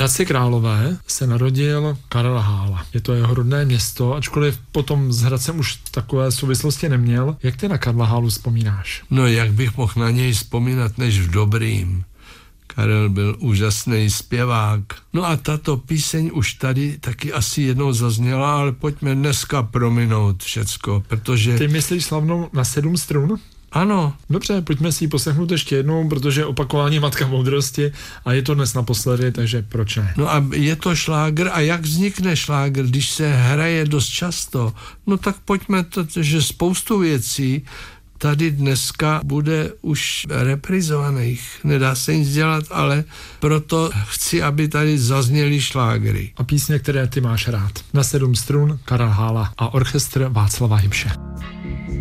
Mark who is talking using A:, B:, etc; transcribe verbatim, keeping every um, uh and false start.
A: Hradci Králové se narodil Karel Hála. Je to jeho rodné město, ačkoliv potom s Hradcem už takové souvislosti neměl. Jak ty na Karla Hálu vzpomínáš?
B: No, jak bych mohl na něj vzpomínat, než v dobrým. Karel byl úžasný zpěvák. No a tato píseň už tady taky asi jednou zazněla, ale pojďme dneska prominout všecko, protože...
A: Ty myslíš slavnou Na sedm strun?
B: Ano.
A: Dobře, pojďme si ji poslechnout ještě jednou, protože opakování matka moudrosti a je to dnes naposledy, takže proč ne?
B: No a je to šlágr a jak vznikne šlágr, když se hraje dost často? No tak pojďme, to, že spoustu věcí tady dneska bude už reprizovaných. Nedá se nic dělat, ale proto chci, aby tady zazněly šlágry.
A: A písně, které ty máš rád. Na sedm strun Karel Hála a orchestr Václava Hybše.